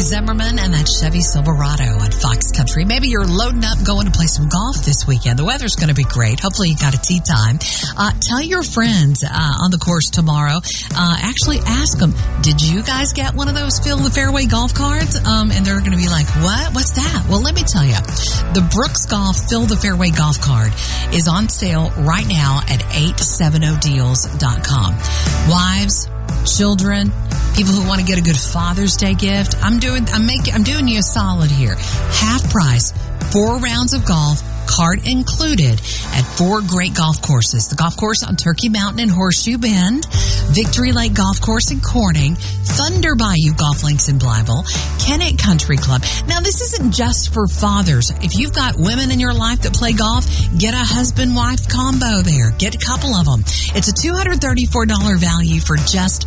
Zimmerman and that Chevy Silverado on Fox Country. Maybe you're loading up, going to play some golf this weekend. The weather's going to be great. Hopefully you got a tee time. Tell your friends on the course tomorrow. Actually ask them, did you guys get one of those Fill the Fairway golf cards? And they're going to be like, what? What's that? Well, let me tell you. The Brooks Golf Fill the Fairway golf card is on sale right now at 870deals.com. Wives, children, people who want to get a good Father's Day gift. I'm doing you a solid here. Half price, 4 rounds of golf, card included at 4 great golf courses. The golf course on Turkey Mountain in Horseshoe Bend, Victory Lake Golf Course in Corning, Thunder Bayou Golf Links in Blytheville, Kennett Country Club. Now, this isn't just for fathers. If you've got women in your life that play golf, get a husband-wife combo there. Get a couple of them. It's a $234 value for just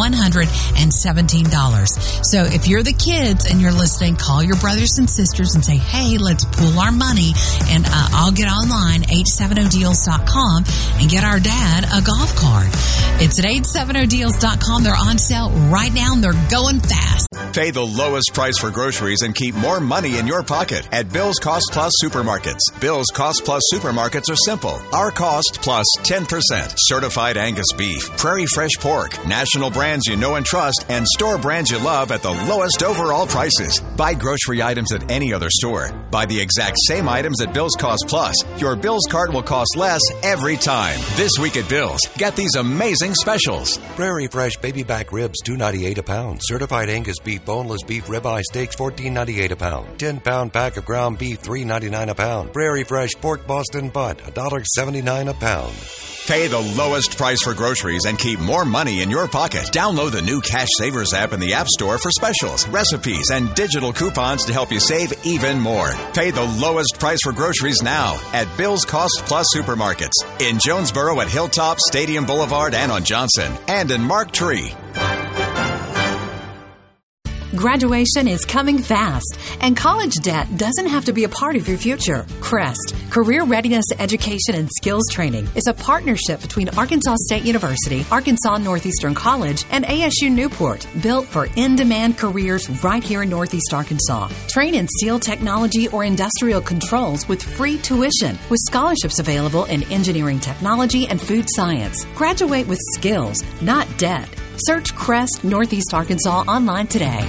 $117. So if you're the kids and you're listening, call your brothers and sisters and say, hey, let's pool our money, and I'll get online, 870deals.com, and get our dad a golf card. It's at 870deals.com. They're on sale right now, and they're going fast. Pay the lowest price for groceries and keep more money in your pocket at Bill's Cost Plus Supermarkets. Bill's Cost Plus Supermarkets are simple. Our cost plus 10%. Certified Angus beef, Prairie Fresh pork, national brands you know and trust, and store brands you love at the lowest overall prices. Buy grocery items at any other store. Buy the exact same items at Bill's Cost Plus. Your Bill's card will cost less every time. This week at Bill's, get these amazing specials. Prairie Fresh baby back ribs, $2.98 a pound. Certified Angus beef, boneless beef ribeye steaks, $14.98 a pound. 10-pound pack of ground beef, $3.99 a pound. Prairie Fresh pork Boston butt, $1.79 a pound. Pay the lowest price for groceries and keep more money in your pocket. Download the new Cash Savers app in the App Store for specials, recipes, and digital coupons to help you save even more. Pay the lowest price for groceries now at Bill's Cost Plus Supermarkets in Jonesboro at Hilltop, Stadium Boulevard, and on Johnson, and in Mark Tree. Graduation is coming fast, and college debt doesn't have to be a part of your future. CREST, Career Readiness Education and Skills Training, is a partnership between Arkansas State University, Arkansas Northeastern College, and ASU Newport, built for in-demand careers right here in Northeast Arkansas. Train in SEAL technology or industrial controls with free tuition, with scholarships available in engineering technology and food science. Graduate with skills, not debt. Search CREST Northeast Arkansas online today.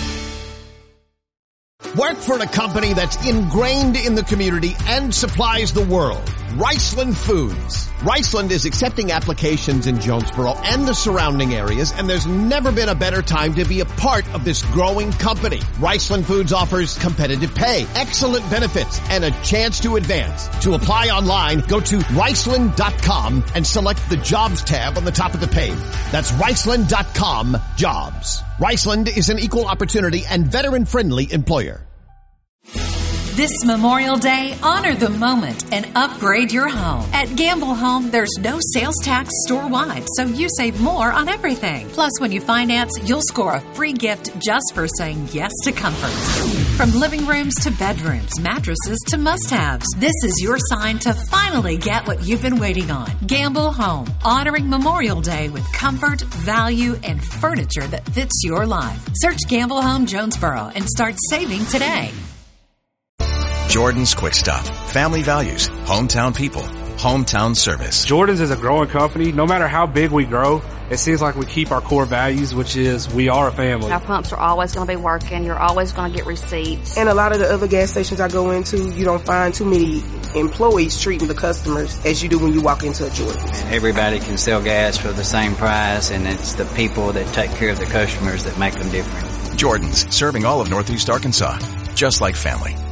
Work for a company that's ingrained in the community and supplies the world. Riceland Foods. Riceland is accepting applications in Jonesboro and the surrounding areas, and there's never been a better time to be a part of this growing company. Riceland Foods offers competitive pay, excellent benefits, and a chance to advance. To apply online, go to Riceland.com and select the Jobs tab on the top of the page. That's Riceland.com Jobs. Riceland is an equal opportunity and veteran-friendly employer. This Memorial Day, honor the moment and upgrade your home. At Gamble Home, there's no sales tax store-wide, so you save more on everything. Plus, when you finance, you'll score a free gift just for saying yes to comfort. From living rooms to bedrooms, mattresses to must-haves, this is your sign to finally get what you've been waiting on. Gamble Home, honoring Memorial Day with comfort, value, and furniture that fits your life. Search Gamble Home Jonesboro and start saving today. Jordan's Quick Stop. Family values. Hometown people. Hometown service. Jordan's is a growing company. No matter how big we grow, it seems like we keep our core values, which is we are a family. Our pumps are always going to be working. You're always going to get receipts. And a lot of the other gas stations I go into, you don't find too many employees treating the customers as you do when you walk into a Jordan's. Everybody can sell gas for the same price, and it's the people that take care of the customers that make them different. Jordan's, serving all of Northeast Arkansas, just like family.